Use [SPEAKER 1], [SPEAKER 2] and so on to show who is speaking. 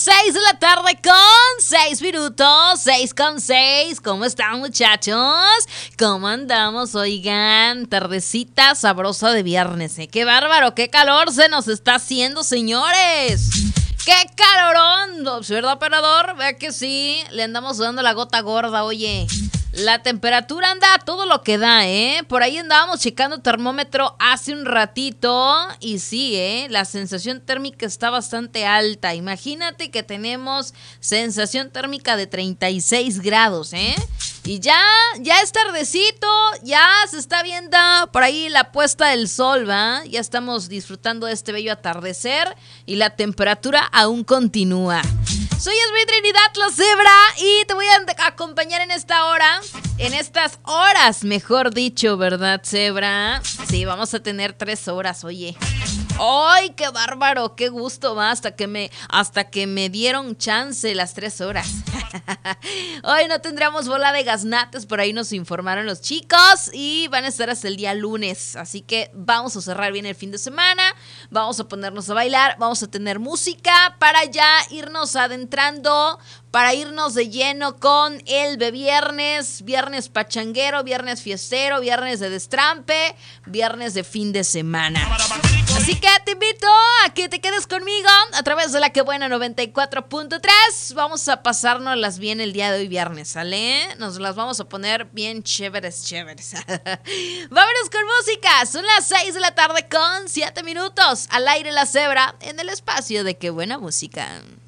[SPEAKER 1] 6 de la tarde con 6 minutos, 6 con 6. ¿Cómo están, muchachos? ¿Cómo andamos? Oigan, tardecita sabrosa de viernes, ¿eh? ¡Qué bárbaro! ¡Qué calor se nos está haciendo, señores! ¡Qué calorón! ¿Verdad, operador? Vea que sí, le andamos dando la gota gorda, oye. La temperatura anda a todo lo que da, ¿eh? Por ahí andábamos checando termómetro hace un ratito y sí, la sensación térmica está bastante alta. Imagínate que tenemos sensación térmica de 36 grados, ¿eh? Y ya es tardecito, ya se está viendo por ahí la puesta del sol, ¿va? Ya estamos disfrutando de este bello atardecer y la temperatura aún continúa. Soy Esme Trinidad la Zebra y te voy a acompañar en esta hora, en estas horas, mejor dicho, ¿verdad, Zebra? Sí, vamos a tener 3 horas, oye. ¡Ay, qué bárbaro! ¡Qué gusto, va! Hasta que me dieron chance las 3 horas. Hoy no tendremos bola de gaznates, por ahí nos informaron los chicos y van a estar hasta el día lunes. Así que vamos a cerrar bien el fin de semana, vamos a ponernos a bailar, vamos a tener música para ya irnos adentrando, para irnos de lleno con el viernes pachanguero, viernes fiestero, viernes de destrampe, viernes de fin de semana. Así que te invito a que te quedes conmigo a través de la que buena 94.3. Vamos a pasárnoslas bien el día de hoy viernes, ¿sale? Nos las vamos a poner bien chéveres. Vámonos con música. Son las 6 de la tarde con 7 minutos. Al aire la Zebra en el espacio de Qué Buena Música.